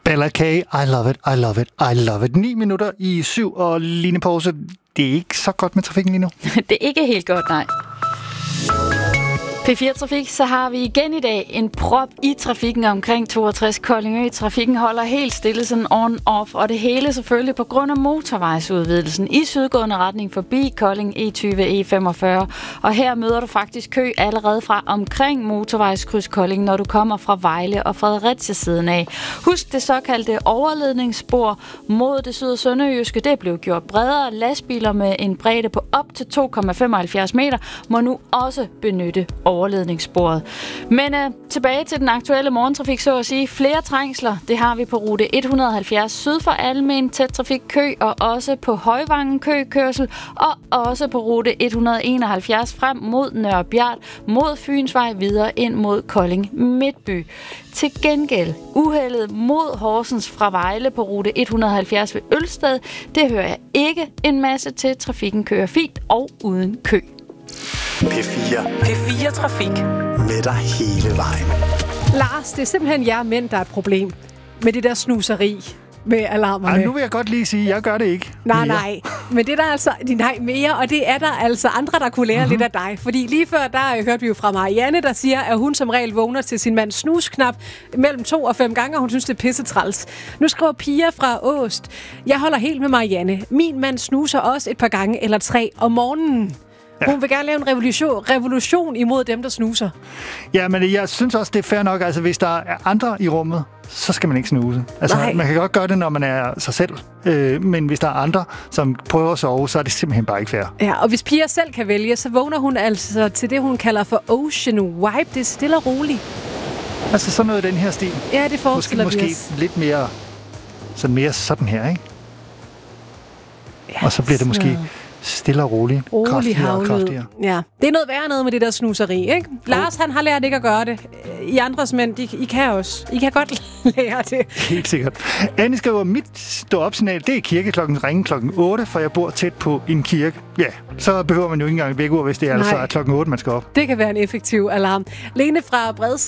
Bella K, I love it, I love it, I love it. 9 minutter i 7, og Line Pause, det er ikke så godt med trafikken lige nu. Det er ikke helt godt, nej. P4 Trafik, så har vi igen i dag en prop i trafikken omkring 62 Koldingø. Trafikken holder helt stille, sådan on-off, og det hele selvfølgelig på grund af motorvejsudvidelsen i sydgående retning forbi Kolding E20 E45. Og her møder du faktisk kø allerede fra omkring motorvejskryds Kolding, når du kommer fra Vejle og Fredericia siden af. Husk det såkaldte overledningsspor mod det syd- og sønderjyske. Det blev gjort bredere. Lastbiler med en bredde på op til 2,75 meter må nu også benytte overledningssporet. Men tilbage til den aktuelle morgentrafik, så at sige. Flere trængsler, det har vi på rute 170 syd for Almen, tæt trafik kø, og også på Højvangen køkørsel, og også på rute 171 frem mod Nørrebjert, mod Fynsvej videre ind mod Kolding Midtby. Til gengæld uheldet mod Horsens fra Vejle på rute 170 ved Ølsted, det hører jeg ikke en masse til. Trafikken kører fint og uden kø. P4 Trafik. Med dig hele vejen. Lars, det er simpelthen jer mænd, der er et problem med det der snuseri med alarmerne. Ej, nu vil jeg godt lige sige, at jeg gør det ikke. Nej. Men det er der altså mere, og det er der altså andre, der kunne lære lidt af dig. Fordi lige før, der hørte vi jo fra Marianne, der siger, at hun som regel vågner til sin mands snusknap mellem 2 og 5 gange, og hun synes, det er pissetræls. Nu skriver Pia fra Åst: jeg holder helt med Marianne. Min mand snuser også et par gange eller 3 om morgenen. Ja. Hun vil gerne lave en revolution imod dem, der snuser. Ja, men jeg synes også, det er fair nok. Altså, hvis der er andre i rummet, så skal man ikke snuse. Altså, man kan godt gøre det, når man er sig selv. Men hvis der er andre, som prøver at sove, så er det simpelthen bare ikke fair. Ja, og hvis Pia selv kan vælge, så vågner hun altså til det, hun kalder for Ocean Wipe. Det er stille og roligt. Altså sådan noget i den her stil. Ja, det forestiller vi os. Måske lidt mere sådan her, ikke? Ja, og så bliver det måske stille og roligt. Kraftigere. Ja, det er noget værre noget med det der snuseri, ikke? Lars, han har lært ikke at gøre det. I andres mænd, I kan også. I kan godt lære det. Helt sikkert. Anne skriver, mit stå-op-signal, det er kirkeklokken ringe klokken 8, for jeg bor tæt på en kirke. Ja, så behøver man jo ikke engang vækkeur, hvis det er altså klokken 8, man skal op. Det kan være en effektiv alarm. Lene fra